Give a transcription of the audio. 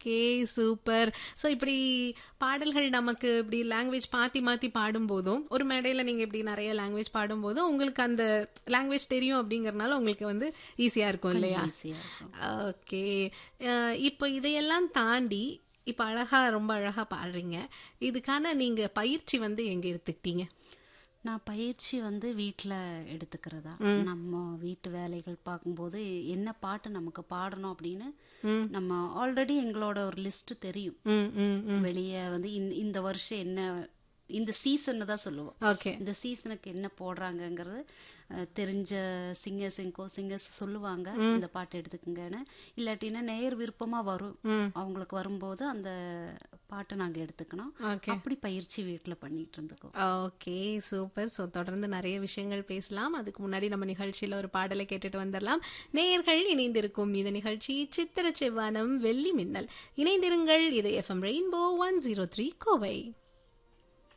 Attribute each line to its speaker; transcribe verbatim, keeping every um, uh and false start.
Speaker 1: Okay, super. So இப்படி பாடல்கள் நமக்கு இப்படி லாங்குவேஜ் மாற்றி மாற்றி பாடும்போதும், ஒரு மேடையில் நீங்கள் இப்படி நிறைய லாங்குவேஜ் பாடும்போதும் உங்களுக்கு அந்த லாங்குவேஜ் தெரியும் அப்படிங்கறனால உங்களுக்கு வந்து ஈஸியாக இருக்கும் இல்லையா?
Speaker 2: கொஞ்சம் ஈஸியா இருக்கும்.
Speaker 1: ஓகே. இப்போ இதையெல்லாம் தாண்டி இப்போ அழகா ரொம்ப அழகா பாடுறீங்க. இதுக்கான நீங்க பயிற்சி வந்து எங்க எடுத்துக்கிட்டீங்க?
Speaker 2: நான் பயிற்சி வந்து வீட்டில் எடுத்துக்கிறதா. நம்ம வீட்டு வேலைகள் பார்க்கும்போது என்ன பாட்டு நமக்கு பாடணும் அப்படின்னு நம்ம ஆல்ரெடி எங்களோட ஒரு லிஸ்ட் தெரியும்.
Speaker 1: ம் ம் ம்
Speaker 2: வெளியே வந்து இந்த இந்த வருஷம் என்ன இந்த சீசன் தான் சொல்லுவோம்.
Speaker 1: ஓகே.
Speaker 2: இந்த சீசனுக்கு என்ன போடுறாங்கங்கிறது அஹ், தெரிஞ்ச சிங்கர்ஸ் எங்கோ சிங்கர்ஸ் சொல்லுவாங்க இந்த பாட்டு எடுத்துக்கங்கன்னு. இல்லாட்டினா நேர் விருப்பமா வரும், அவங்களுக்கு வரும்போது அந்த பாட்டை நாங்க எடுத்துக்கணும்.
Speaker 1: ஓகே.
Speaker 2: அப்படி பயிற்சி வீட்டில் பண்ணிட்டு இருந்துக்கோம்.
Speaker 1: Okay, super. ஸோ தொடர்ந்து நிறைய விஷயங்கள் பேசலாம். அதுக்கு முன்னாடி நம்ம நிகழ்ச்சியில் ஒரு பாடலை கேட்டுட்டு வந்துடலாம். நேயர்கள் இணைந்திருக்கும் இந்த நிகழ்ச்சி சித்திர செவ்வானம் வெள்ளி மின்னல். இணைந்திருங்கள். இது FM rainbow one zero three Kovai.